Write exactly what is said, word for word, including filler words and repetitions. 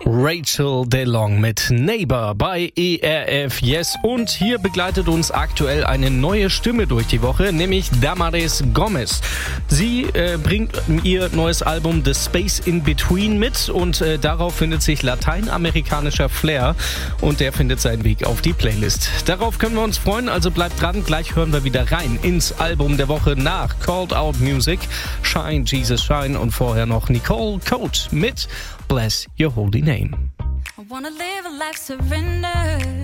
Rachel DeLong mit Neighbor bei E R F Yes. Und hier begleitet uns aktuell eine neue Stimme durch die Woche, nämlich Damaris Gomez. Sie äh, bringt ihr neues Album The Space in Between mit und äh, darauf findet sich lateinamerikanischer Flair und der findet seinen Weg auf die Playlist. Darauf können wir uns freuen, also bleibt dran. Gleich hören wir wieder rein ins Album der Woche nach Called Out Music, Shine Jesus Shine und vorher noch Nicole Cote mit Bless Your Holy Name. I wanna live a life surrendered.